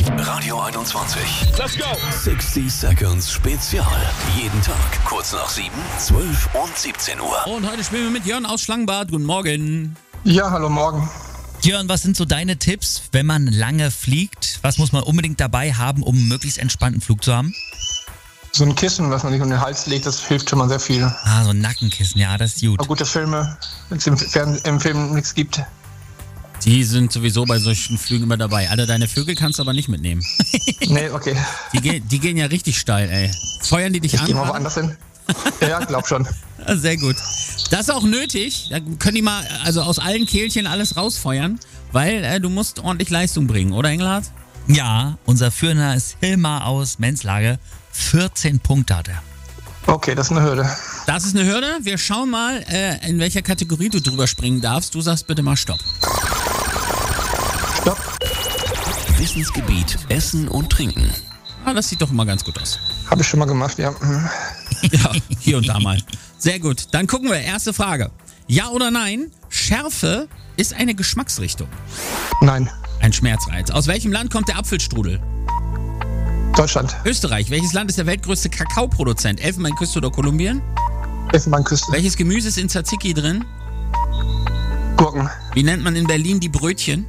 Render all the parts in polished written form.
Radio 21. Let's go. 60 Seconds Spezial. Jeden Tag kurz nach 7, 12 und 17 Uhr. Und heute spielen wir mit Jörn aus Schlangenbad. Guten Morgen. Ja, hallo, morgen. Jörn, was sind so deine Tipps, wenn man lange fliegt? Was muss man unbedingt dabei haben, um einen möglichst entspannten Flug zu haben? So ein Kissen, was man sich um den Hals legt, das hilft schon mal sehr viel. Ah, so ein Nackenkissen, ja, das ist gut. Aber gute Filme, wenn es im Film nichts gibt. Die sind sowieso bei solchen Flügen immer dabei. Alle deine Vögel kannst du aber nicht mitnehmen. Nee, okay. Die gehen ja richtig steil, ey. Feuern die dich Ich an? gehe mal woanders hin. Ja, glaub schon. Ja, sehr gut. Das ist auch nötig. Da können die mal also aus allen Kehlchen alles rausfeuern, weil du musst ordentlich Leistung bringen, oder Engelhardt? Ja, unser Führender ist Hilmar aus Menzlage. 14 Punkte hat er. Okay, das ist eine Hürde. Das ist eine Hürde. Wir schauen mal, in welcher Kategorie du drüber springen darfst. Du sagst bitte mal Stopp. Stopp. Wissensgebiet Essen und Trinken. Ah, das sieht doch immer ganz gut aus. Habe ich schon mal gemacht, ja. Ja, hier und da mal. Sehr gut. Dann gucken wir. Erste Frage. Ja oder nein? Schärfe ist eine Geschmacksrichtung. Nein. Ein Schmerzreiz. Aus welchem Land kommt der Apfelstrudel? Deutschland. Österreich. Welches Land ist der weltgrößte Kakaoproduzent? Elfenbeinküste oder Kolumbien? Elfenbeinküste. Welches Gemüse ist in Tzatziki drin? Gurken. Wie nennt man in Berlin die Brötchen?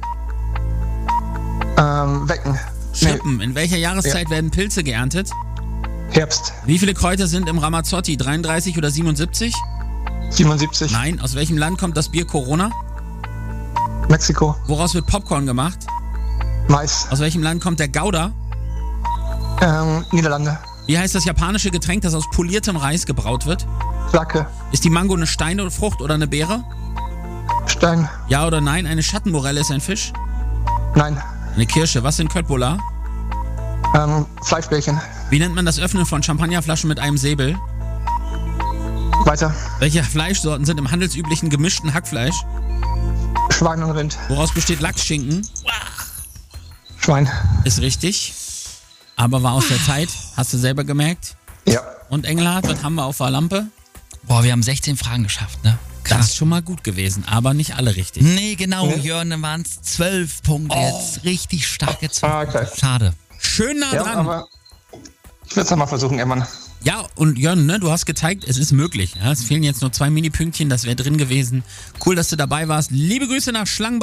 Wecken. Schippen. In welcher Jahreszeit werden Pilze geerntet? Herbst. Wie viele Kräuter sind im Ramazzotti? 33 oder 77? 77. Nein. Aus welchem Land kommt das Bier Corona? Mexiko. Woraus wird Popcorn gemacht? Mais. Aus welchem Land kommt der Gouda? Niederlande. Wie heißt das japanische Getränk, das aus poliertem Reis gebraut wird? Flagge. Ist die Mango eine Steinfrucht oder eine Beere? Stein. Ja oder nein? Eine Schattenmorelle ist ein Fisch? Nein. Eine Kirsche. Was sind Köttbullar? Fleischbällchen. Wie nennt man das Öffnen von Champagnerflaschen mit einem Säbel? Weiter. Welche Fleischsorten sind im handelsüblichen gemischten Hackfleisch? Schwein und Rind. Woraus besteht Lachsschinken? Schwein. Ist richtig. Aber war aus der Zeit. Hast du selber gemerkt? Ja. Und Engelhardt, was haben wir auf der Lampe? Boah, wir haben 16 Fragen geschafft, ne? Das ist schon mal gut gewesen, aber nicht alle richtig. Nee, genau, Jörn, dann waren es 12 Punkte jetzt. Richtig starke 12. Okay. Schade. Schön nah Ja, dran. aber ich will es nochmal versuchen, Emmann. Ja, und Jörn, ne, du hast gezeigt, es ist möglich. Ja, es fehlen jetzt nur 2 Minipünktchen, das wäre drin gewesen. Cool, dass du dabei warst. Liebe Grüße nach Schlangenbad.